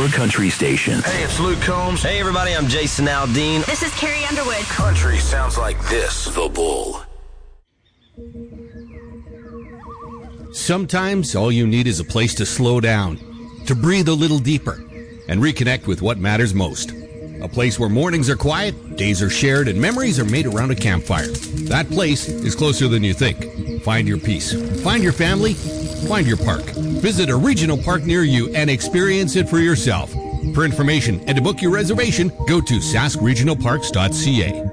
your country station. Hey, it's Luke Combs. Hey, everybody, I'm Jason Aldean. This is Carrie Underwood. Country sounds like this. The Bull. Sometimes all you need is a place to slow down, to breathe a little deeper, and reconnect with what matters most. A place where mornings are quiet, days are shared, and memories are made around a campfire. That place is closer than you think. Find your peace. Find your family. Find your park. Visit a regional park near you and experience it for yourself. For information and to book your reservation, go to saskregionalparks.ca.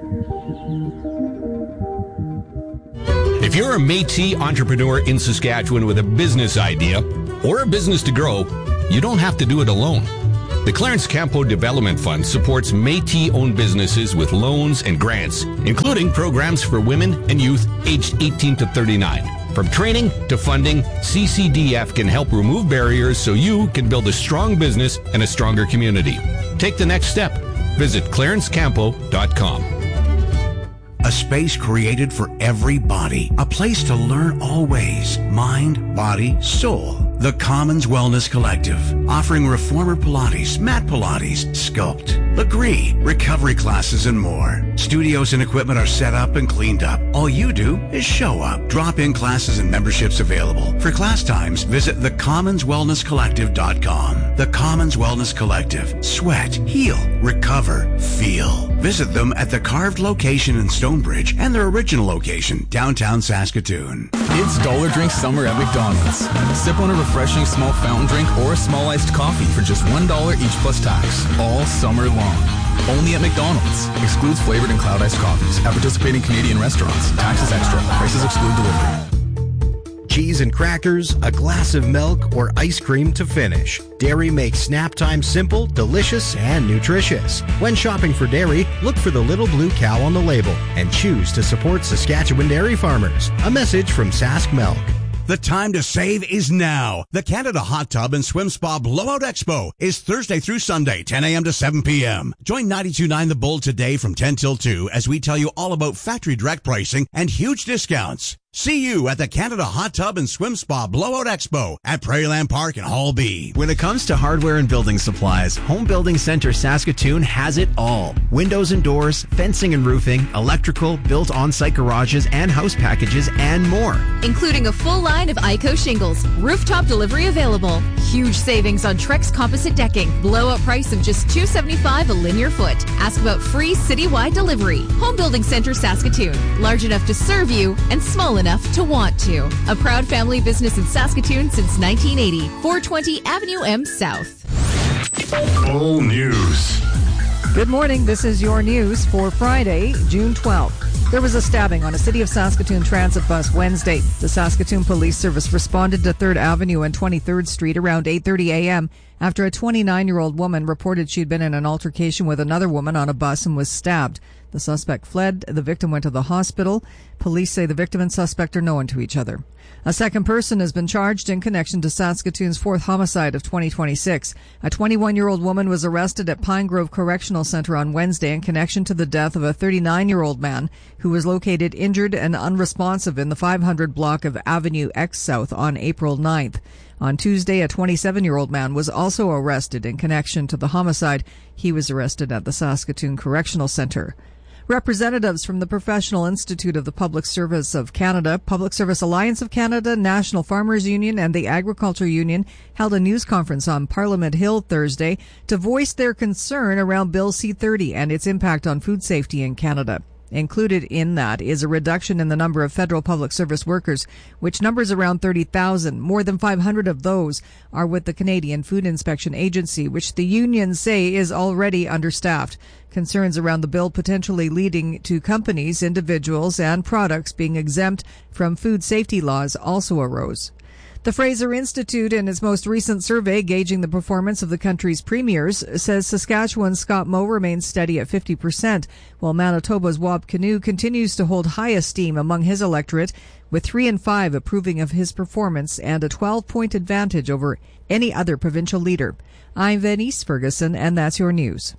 If you're a Métis entrepreneur in Saskatchewan with a business idea or a business to grow, you don't have to do it alone. The Clarence Campo Development Fund supports Métis-owned businesses with loans and grants, including programs for women and youth aged 18 to 39. From training to funding, CCDF can help remove barriers so you can build a strong business and a stronger community. Take the next step. Visit clarencecampo.com. A space created for everybody. A place to learn all ways. Mind, body, soul. The Commons Wellness Collective. Offering reformer Pilates, mat Pilates, sculpt, Legree, recovery classes, and more. Studios and equipment are set up and cleaned up. All you do is show up. Drop-in classes and memberships available. For class times, visit thecommonswellnesscollective.com. The Commons Wellness Collective. Sweat, heal, recover, feel. Visit them at the carved location in Stonebridge and their original location, downtown Saskatoon. It's Dollar Drink Summer at McDonald's. Sip on a refreshing small fountain drink or a small iced coffee for just $1 each plus tax, all summer long. Only at McDonald's. Excludes flavored and cloud iced coffees at participating Canadian restaurants. Taxes extra. Prices exclude delivery. Cheese and crackers, a glass of milk, or ice cream to finish. Dairy makes snap time simple, delicious, and nutritious. When shopping for dairy, look for the little blue cow on the label and choose to support Saskatchewan dairy farmers. A message from Sask Milk. The time to save is now. The Canada Hot Tub and Swim Spa Blowout Expo is Thursday through Sunday, 10 a.m. to 7 p.m. Join 92.9 The Bull today from 10 till 2 as we tell you all about factory direct pricing and huge discounts. See you at the Canada Hot Tub and Swim Spa Blowout Expo at Prairieland Park in Hall B. When it comes to hardware and building supplies, Home Building Center Saskatoon has it all. Windows and doors, fencing and roofing, electrical, built on-site garages and house packages, and more. Including a full line of ICO shingles, rooftop delivery available, huge savings on Trex composite decking, blowout price of just $2.75 a linear foot. Ask about free citywide delivery. Home Building Center Saskatoon, large enough to serve you and small enough to want to. A proud family business in Saskatoon since 1980. 420 Avenue M South. Full news. Good morning. This is your news for Friday, June 12th. There was a stabbing on a City of Saskatoon transit bus Wednesday. The Saskatoon Police Service responded to 3rd Avenue and 23rd Street around 8:30 a.m. after a 29-year-old woman reported she'd been in an altercation with another woman on a bus and was stabbed. The suspect fled. The victim went to the hospital. Police say the victim and suspect are known to each other. A second person has been charged in connection to Saskatoon's 4th homicide of 2026. A 21-year-old woman was arrested at Pine Grove Correctional Center on Wednesday in connection to the death of a 39-year-old man who was located injured and unresponsive in the 500 block of Avenue X South on April 9th. On Tuesday, a 27-year-old man was also arrested in connection to the homicide. He was arrested at the Saskatoon Correctional Center. Representatives from the Professional Institute of the Public Service of Canada, Public Service Alliance of Canada, National Farmers Union, and the Agriculture Union held a news conference on Parliament Hill Thursday to voice their concern around Bill C-30 and its impact on food safety in Canada. Included in that is a reduction in the number of federal public service workers, which numbers around 30,000. More than 500 of those are with the Canadian Food Inspection Agency, which the unions say is already understaffed. Concerns around the bill potentially leading to companies, individuals, and products being exempt from food safety laws also arose. The Fraser Institute, in its most recent survey gauging the performance of the country's premiers, says Saskatchewan's Scott Moe remains steady at 50%, while Manitoba's Wab Kinew continues to hold high esteem among his electorate, with 3 in 5 approving of his performance and a 12-point advantage over any other provincial leader. I'm Venice Ferguson, and that's your news.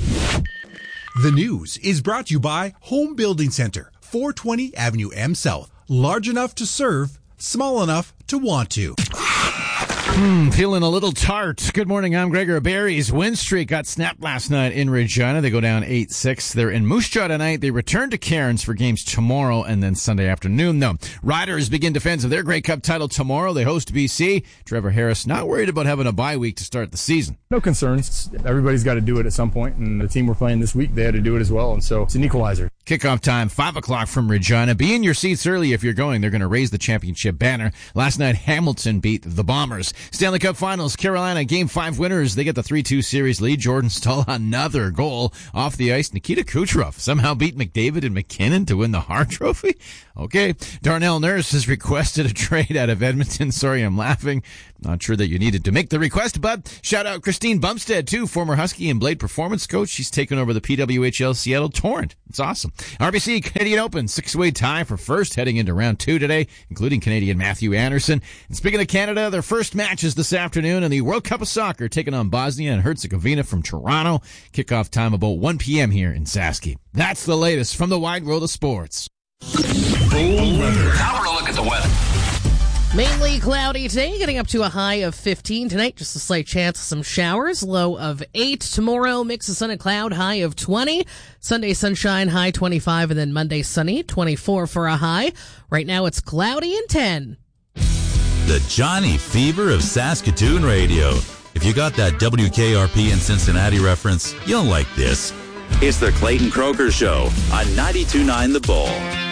The news is brought to you by Home Building Center, 420 Avenue M South. Large enough to serve, small enough to want to. Feeling a little tart. Good morning, I'm Gregor. Barry's win streak got snapped last night in Regina. They go down 8-6. They're in Moose Jaw tonight. They return to Cairns for games tomorrow and then Sunday afternoon. No, Riders begin defense of their Grey Cup title tomorrow. They host BC. Trevor Harris not worried about having a bye week to start the season. No concerns. Everybody's got to do it at some point, and the team we're playing this week, they had to do it as well, and so it's an equalizer. Kickoff time, 5 o'clock from Regina. Be in your seats early if you're going. They're going to raise the championship banner. Last night, Hamilton beat the Bombers. Stanley Cup Finals, Carolina, Game 5 winners. They get the 3-2 series lead. Jordan Stahl, another goal off the ice. Nikita Kucherov somehow beat McDavid and McKinnon to win the Hart Trophy. Okay. Darnell Nurse has requested a trade out of Edmonton. Sorry, I'm laughing. Not sure that you needed to make the request, but shout out Christine Bumstead, too, former Husky and Blade performance coach. She's taken over the PWHL Seattle Torrent. It's awesome. RBC Canadian Open, 6-way tie for first heading into round 2 today, including Canadian Matthew Anderson. And speaking of Canada, their first match is this afternoon in the World Cup of Soccer, taking on Bosnia and Herzegovina from Toronto. Kickoff time about 1 p.m. here in Sasky. That's the latest from the wide world of sports. Full weather. Now we're going to look at the weather. Mainly cloudy today, getting up to a high of 15 tonight. Just a slight chance of some showers, low of 8. Tomorrow, mix of sun and cloud, high of 20. Sunday, sunshine, high 25. And then Monday, sunny, 24 for a high. Right now, it's cloudy and 10. The Johnny Fever of Saskatoon radio. If you got that WKRP in Cincinnati reference, you'll like this. It's the Clayton Croker Show on 92.9 The Bull.